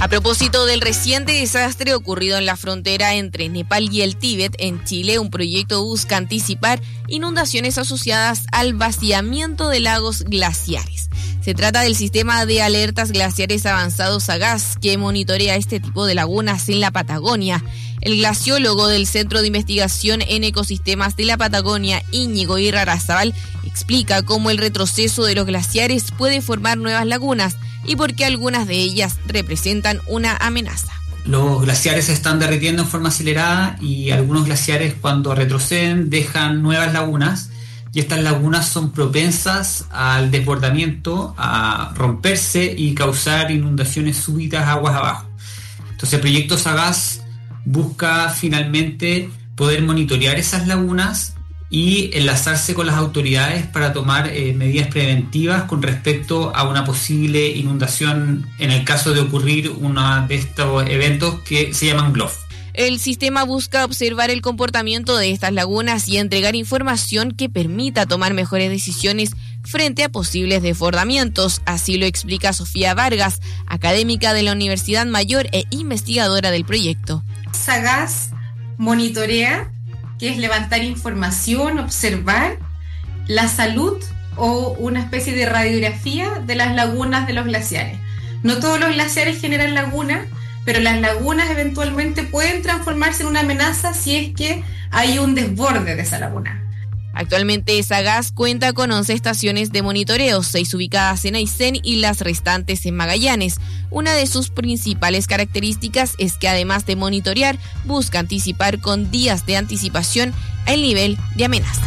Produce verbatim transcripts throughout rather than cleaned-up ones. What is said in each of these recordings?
A propósito del reciente desastre ocurrido en la frontera entre Nepal y el Tíbet, en Chile, un proyecto busca anticipar inundaciones asociadas al vaciamiento de lagos glaciares. Se trata del sistema de alertas glaciares avanzados SAGAS, que monitorea este tipo de lagunas en la Patagonia. El glaciólogo del Centro de Investigación en Ecosistemas de la Patagonia, Íñigo Irarrázaval, explica cómo el retroceso de los glaciares puede formar nuevas lagunas y por qué algunas de ellas representan una amenaza. Los glaciares se están derritiendo en forma acelerada y algunos glaciares, cuando retroceden, dejan nuevas lagunas, y estas lagunas son propensas al desbordamiento, a romperse y causar inundaciones súbitas aguas abajo. Entonces el proyecto SAGAS busca finalmente poder monitorear esas lagunas y enlazarse con las autoridades para tomar eh, medidas preventivas con respecto a una posible inundación en el caso de ocurrir uno de estos eventos que se llaman G L O F. El sistema busca observar el comportamiento de estas lagunas y entregar información que permita tomar mejores decisiones frente a posibles desbordamientos. Así lo explica Sofía Vargas, académica de la Universidad Mayor e investigadora del proyecto. SAGAS monitorea, que es levantar información, observar la salud o una especie de radiografía de las lagunas de los glaciares. No todos los glaciares generan lagunas, pero las lagunas eventualmente pueden transformarse en una amenaza si es que hay un desborde de esa laguna. Actualmente SAGAS cuenta con once estaciones de monitoreo, seis ubicadas en Aysén y las restantes en Magallanes. Una de sus principales características es que, además de monitorear, busca anticipar con días de anticipación el nivel de amenaza.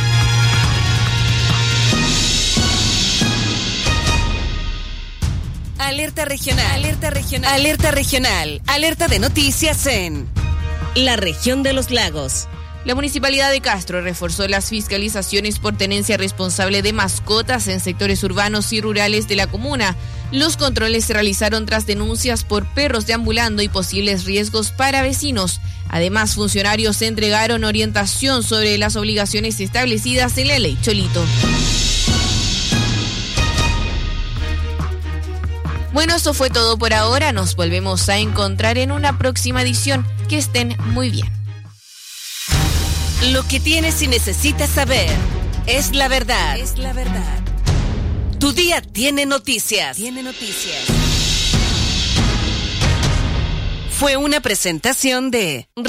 Alerta regional, alerta regional, alerta regional, alerta de noticias en la región de los lagos. La Municipalidad de Castro reforzó las fiscalizaciones por tenencia responsable de mascotas en sectores urbanos y rurales de la comuna. Los controles se realizaron tras denuncias por perros deambulando y posibles riesgos para vecinos. Además, funcionarios entregaron orientación sobre las obligaciones establecidas en la Ley Cholito. Bueno, eso fue todo por ahora. Nos volvemos a encontrar en una próxima edición. Que estén muy bien. Lo que tienes y necesitas saber es la verdad. Es la verdad. Tu día tiene noticias. Tiene noticias. Fue una presentación de